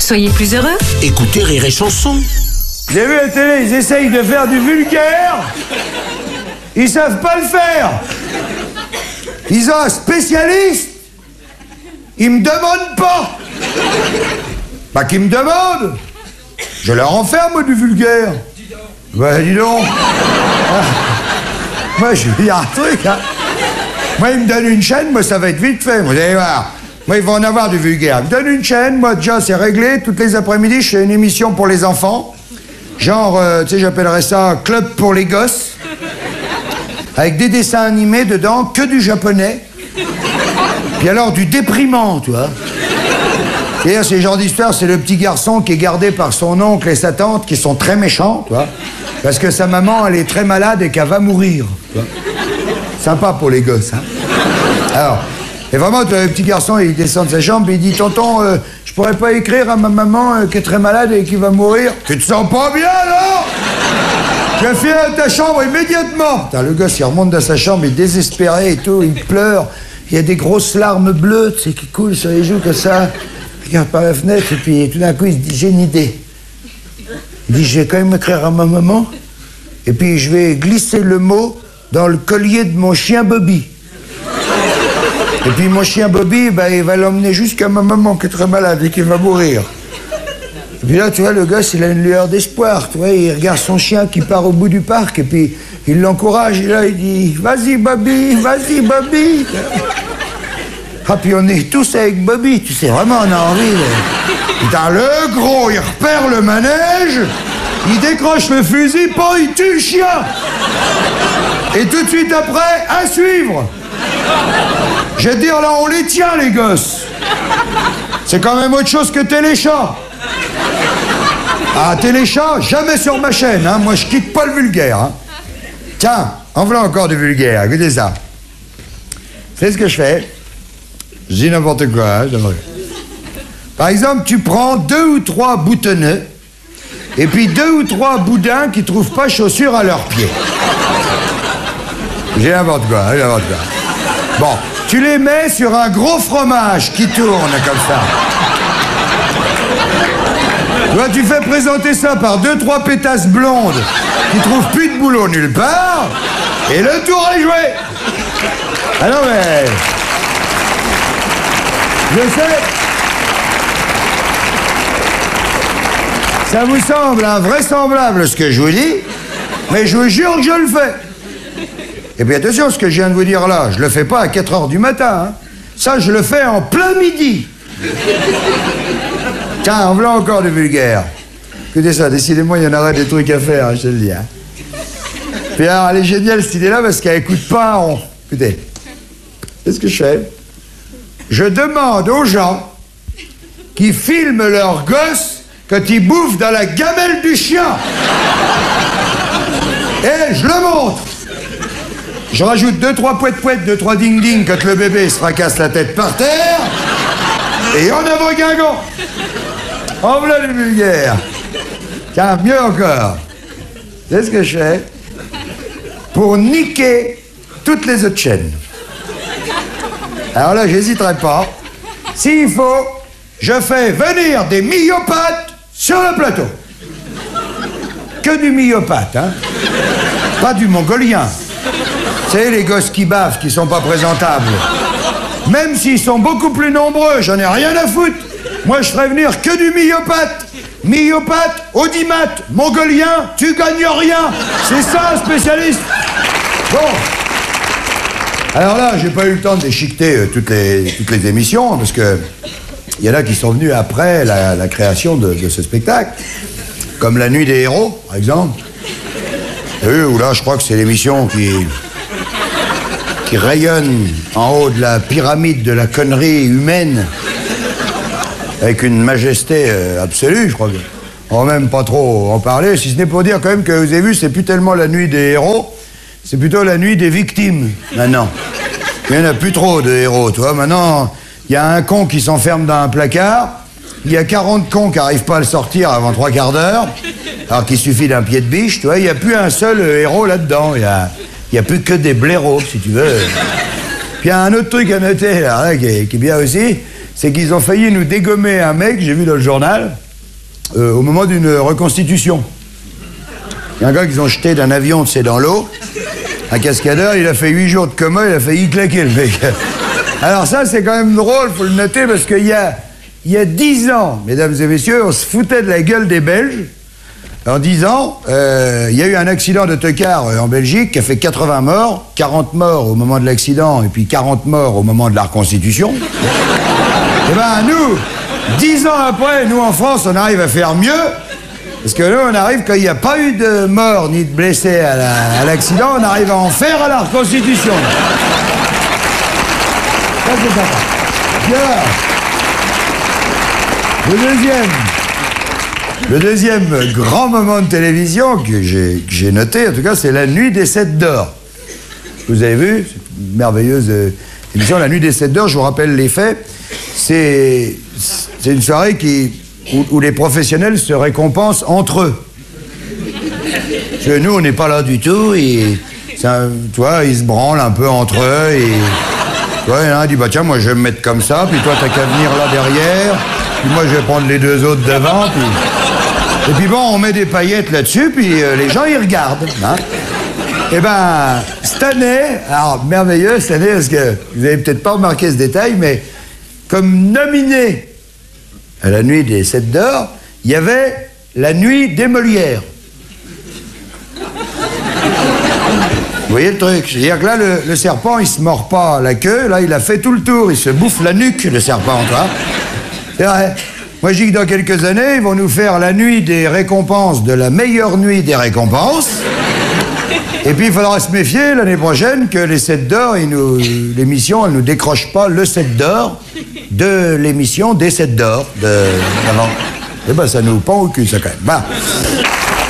Soyez plus heureux. Écoutez Rire et Chanson. Vous avez vu à la télé, ils essayent de faire du vulgaire. Ils savent pas le faire. Ils ont un spécialiste. Ils me demandent pas. Bah, qu'ils me demandent. Je leur en fais, moi, du vulgaire. Bah, dis donc. Moi, je vais dire un truc, hein. Moi, ils me donnent une chaîne, moi, ça va être vite fait. Vous allez voir. Moi, ils vont en avoir du vulgaire. Ils me donnent une chaîne, moi, déjà, c'est réglé. Toutes les après-midi, je fais une émission pour les enfants. Genre, tu sais, j'appellerais ça Club pour les gosses. Avec des dessins animés dedans, que du japonais. Puis alors, du déprimant, tu vois. D'ailleurs, ces genres d'histoires, c'est le petit garçon qui est gardé par son oncle et sa tante qui sont très méchants, tu vois. Parce que sa maman, elle est très malade et qu'elle va mourir, tu vois. Sympa pour les gosses, hein. Alors, et vraiment, le petit garçon, il descend de sa chambre et il dit « Tonton, je pourrais pas écrire à ma maman qui est très malade et qui va mourir ?»« Tu te sens pas bien, non ?»« Je viens à ta chambre immédiatement !» Putain, le gosse, il remonte dans sa chambre, il est désespéré et tout, il pleure. Il y a des grosses larmes bleues, tu sais, qui coulent sur les joues comme ça. Il regarde par la fenêtre et puis tout d'un coup, il se dit « J'ai une idée. » Il dit « Je vais quand même écrire à ma maman et puis je vais glisser le mot dans le collier de mon chien Bobby. » Et puis mon chien Bobby, bah, il va l'emmener jusqu'à ma maman qui est très malade et qui va mourir. Et puis là, tu vois, le gosse, il a une lueur d'espoir. Tu vois, il regarde son chien qui part au bout du parc et puis il l'encourage. Et là, il dit « Vas-y, Bobby, vas-y, Bobby !» Ah, puis on est tous avec Bobby, tu sais, vraiment, on a envie. Putain, le gros, il repère le manège, il décroche le fusil, pas, il tue le chien. Et tout de suite après, à suivre. Je vais te dire, là, on les tient, les gosses. C'est quand même autre chose que Téléchat. Ah, Téléchat, jamais sur ma chaîne, hein. Moi, je quitte pas le vulgaire, hein. Tiens, en voilà encore du vulgaire, écoutez ça. C'est ce que je fais. Je dis n'importe quoi, hein. Par exemple, tu prends 2 ou 3 boutonneux et puis 2 ou 3 boudins qui trouvent pas chaussures à leurs pieds. J'ai n'importe quoi, hein, n'importe quoi. Bon, tu les mets sur un gros fromage qui tourne comme ça. Toi, tu fais présenter ça par 2-3 pétasses blondes qui trouvent plus de boulot nulle part, et le tour est joué. Ah non, mais... Je sais... Ça vous semble invraisemblable ce que je vous dis, mais je vous jure que je le fais. Et puis attention, ce que je viens de vous dire là, je le fais pas à 4h du matin, hein. Ça, je le fais en plein midi. Tiens, en voilà encore du vulgaire. Écoutez ça, décidément, il y en aura des trucs à faire, hein, je te le dis, hein. Puis alors, elle est géniale cette idée-là parce qu'elle écoute pas en... Écoutez, qu'est-ce que je fais? Je demande aux gens qui filment leurs gosses quand ils bouffent dans la gamelle du chien. Et je le montre. Je rajoute 2-3 pouet-pouet, 2-3 ding-ding quand le bébé se fracasse la tête par terre. Et en avant Guingamp. En voilà du vulgaire. Tiens, mieux encore. C'est ce que je fais pour niquer toutes les autres chaînes. Alors là, j'hésiterai pas. S'il faut, je fais venir des myopathes sur le plateau. Que du myopathe, hein. Pas du mongolien. C'est les gosses qui baffent, qui sont pas présentables. Même s'ils sont beaucoup plus nombreux, j'en ai rien à foutre. Moi, je ferais venir que du myopathe. Myopathe, audimat, mongolien, tu gagnes rien. C'est ça, un spécialiste. Bon. Alors là, j'ai pas eu le temps de déchiqueter toutes les émissions, parce que il y en a qui sont venus après la création de ce spectacle. Comme La Nuit des Héros, par exemple. Où là, je crois que c'est l'émission qui rayonne en haut de la pyramide de la connerie humaine avec une majesté absolue, je crois qu'on va même pas trop en parler, si ce n'est pour dire quand même que vous avez vu, c'est plus tellement la nuit des héros, c'est plutôt la nuit des victimes, maintenant. Il n'y en a plus trop de héros, tu vois. Maintenant, il y a un con qui s'enferme dans un placard, il y a 40 cons qui n'arrivent pas à le sortir avant 3 quarts d'heure, alors qu'il suffit d'un pied de biche, tu vois, il n'y a plus un seul héros là-dedans, il y a plus que des blaireaux, si tu veux. Puis il y a un autre truc à noter, là, qui est bien aussi, c'est qu'ils ont failli nous dégommer un mec, j'ai vu dans le journal, au moment d'une reconstitution. Il y a un gars qu'ils ont jeté d'un avion, tu sais, dans l'eau, un cascadeur, il a fait 8 jours de coma, il a failli claquer, le mec. Alors ça, c'est quand même drôle, faut le noter, parce qu'il y a 10 ans, mesdames et messieurs, on se foutait de la gueule des Belges. En 10 ans, il y a eu un accident d'autocar en Belgique qui a fait 80 morts, 40 morts au moment de l'accident et puis 40 morts au moment de la reconstitution. Eh ben nous, 10 ans après, nous en France, on arrive à faire mieux, parce que nous, on arrive, quand il n'y a pas eu de morts ni de blessés à l'accident, on arrive à en faire à la reconstitution. Ça, c'est sympa. Bien. Le deuxième grand moment de télévision que j'ai noté, en tout cas, c'est la nuit des 7 d'or. Vous avez vu, cette merveilleuse émission, la nuit des 7 d'or, je vous rappelle les faits. C'est une soirée où les professionnels se récompensent entre eux. Parce que nous, on n'est pas là du tout, et tu vois, ils se branlent un peu entre eux, et tu vois, il y en a un dit, bah tiens, moi je vais me mettre comme ça, puis toi t'as qu'à venir là derrière, puis moi je vais prendre les 2 autres devant, puis... Et puis bon, on met des paillettes là-dessus, puis les gens, ils regardent. Hein. Eh ben, cette année, alors merveilleux cette année, parce que vous n'avez peut-être pas remarqué ce détail, mais comme nominé à la nuit des 7 d'or, il y avait la nuit des Molières. Vous voyez le truc? C'est-à-dire que là, le serpent, il se mord pas la queue, là, il a fait tout le tour, il se bouffe la nuque, le serpent, toi. C'est vrai. Moi, je dis que dans quelques années, ils vont nous faire la nuit des récompenses de la meilleure nuit des récompenses. Et puis, il faudra se méfier l'année prochaine que les 7 d'or, l'émission, elle ne nous décroche pas le 7 d'or de l'émission des 7 d'or d'avant. Et ben, ça nous pend au cul, ça, quand même. Bah.